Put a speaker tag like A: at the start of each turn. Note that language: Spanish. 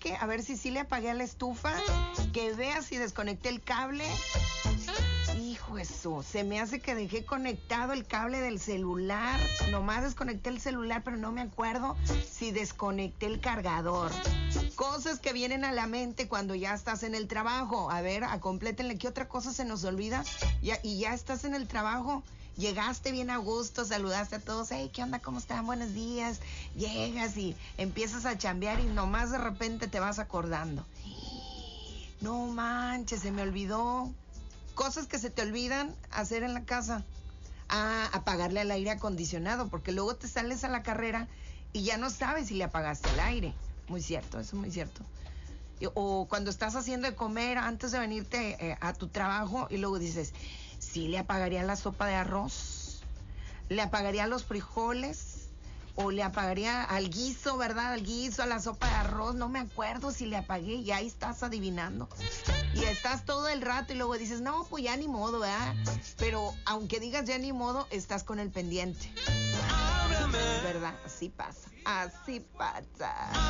A: cheque a ver si sí le apagué a la estufa, que vea si desconecté el cable. Hijo eso, se me hace que dejé conectado el cable del celular. Nomás desconecté el celular, pero no me acuerdo si desconecté el cargador. Cosas que vienen a la mente cuando ya estás en el trabajo. A ver, complétenle, ¿qué otra cosa se nos olvida? Y ya estás en el trabajo. Llegaste bien a gusto, saludaste a todos. Hey, ¿qué onda? ¿Cómo están? Buenos días. Llegas y empiezas a chambear y nomás de repente te vas acordando. No manches, se me olvidó. Cosas que se te olvidan hacer en la casa. Apagarle al aire acondicionado, porque luego te sales a la carrera y ya no sabes si le apagaste el aire. Muy cierto, eso es muy cierto. O cuando estás haciendo de comer antes de venirte a tu trabajo y luego dices, sí le apagaría la sopa de arroz, le apagaría los frijoles, o le apagaría al guiso, ¿verdad? Al guiso, a la sopa de arroz, no me acuerdo si le apagué, y ahí estás adivinando. Y estás todo el rato y luego dices, no, pues ya ni modo, ¿verdad? Pero aunque digas ya ni modo, estás con el pendiente. ¿Verdad? Así pasa, así pasa.